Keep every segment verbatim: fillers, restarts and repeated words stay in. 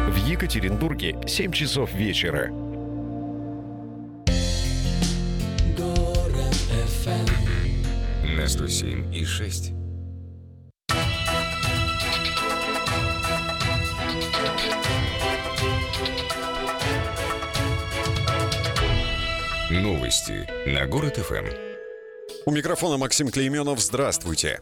В Екатеринбурге семь часов вечера. На сто семь и шесть. Новости на Город эф эм. У микрофона Максим Клейменов. Здравствуйте.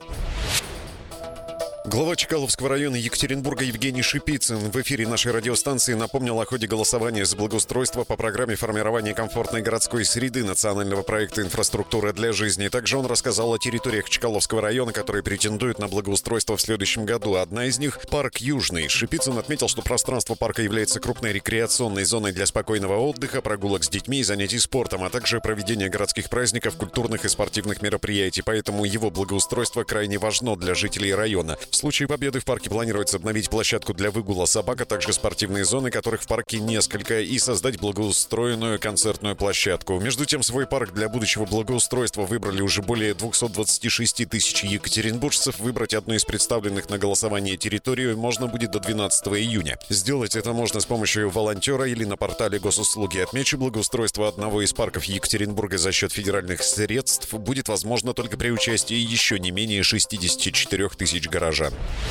Глава Чкаловского района Екатеринбурга Евгений Шипицын в эфире нашей радиостанции напомнил о ходе голосования за благоустройство по программе формирования комфортной городской среды национального проекта «Инфраструктура для жизни». Также он рассказал о территориях Чкаловского района, которые претендуют на благоустройство в следующем году. Одна из них – парк Южный. Шипицын отметил, что пространство парка является крупной рекреационной зоной для спокойного отдыха, прогулок с детьми и занятий спортом, а также проведения городских праздников, культурных и спортивных мероприятий. Поэтому его благоустройство крайне важно для жителей района. В случае победы в парке планируется обновить площадку для выгула собак, а также спортивные зоны, которых в парке несколько, и создать благоустроенную концертную площадку. Между тем, свой парк для будущего благоустройства выбрали уже более двести двадцать шесть тысяч екатеринбуржцев. Выбрать одну из представленных на голосование территорию можно будет до двенадцатого июня. Сделать это можно с помощью волонтера или на портале госуслуги. Отмечу, благоустройство одного из парков Екатеринбурга за счет федеральных средств будет возможно только при участии еще не менее шестидесяти четырёх тысяч горожан.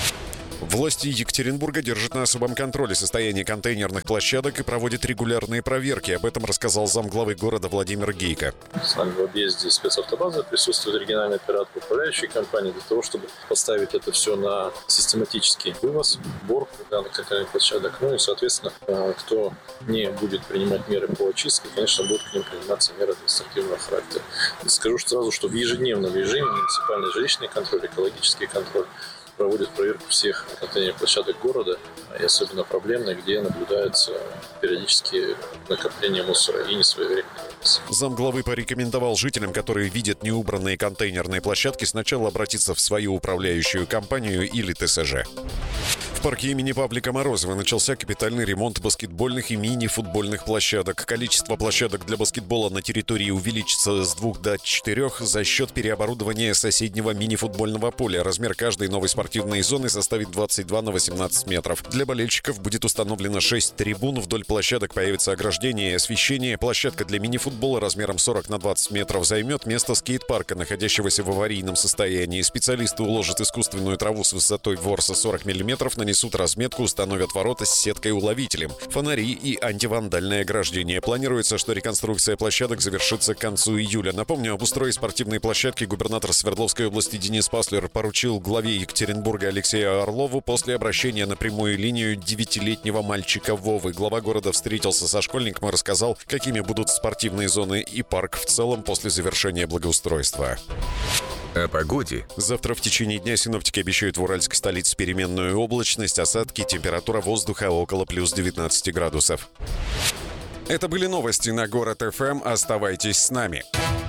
Власти Екатеринбурга держат на особом контроле состояние контейнерных площадок и проводят регулярные проверки. Об этом рассказал замглавы города Владимир Гейко. С нами в объезде спецавтобазы присутствует региональный оператор управляющей компании для того, чтобы поставить это все на систематический вывоз, уборку данных контейнерных площадок. Ну и, соответственно, кто не будет принимать меры по очистке, конечно, будут к ним приниматься меры административного характера. Скажу сразу, что в ежедневном режиме муниципальный жилищный контроль, экологический контроль проводит проверку всех контейнерных площадок города, и особенно проблемных, где наблюдается периодически накопление мусора и несвоевременный вывоз. Замглавы порекомендовал жителям, которые видят неубранные контейнерные площадки, сначала обратиться в свою управляющую компанию или тэ эс жэ. В парке имени Павлика Морозова начался капитальный ремонт баскетбольных и мини-футбольных площадок. Количество площадок для баскетбола на территории увеличится с двух до четырех за счет переоборудования соседнего мини-футбольного поля. Размер каждой новой спортивной зоны составит двадцать два на восемнадцать метров. Для болельщиков будет установлено шесть трибун. Вдоль площадок появится ограждение и освещение. Площадка для мини-футбола размером сорок на двадцать метров займет место скейт-парка, находящегося в аварийном состоянии. Специалисты уложат искусственную траву с высотой ворса сорок миллиметров, нанесут разметку, установят ворота с сеткой-уловителем, фонари и антивандальное ограждение. Планируется, что реконструкция площадок завершится к концу июля. Напомню, обустроить спортивные площадки губернатор Свердловской области Денис Паслер поручил главе Екатеринбурга Алексею Орлову после обращения на прямую линию девятилетнего мальчика Вовы. Глава города встретился со школьником и рассказал, какими будут спортивные зоны и парк в целом после завершения благоустройства. О погоде. Завтра в течение дня синоптики обещают в уральской столице переменную облачность, осадки, температура воздуха около плюс девятнадцати градусов. Это были новости на Город эф эм. Оставайтесь с нами.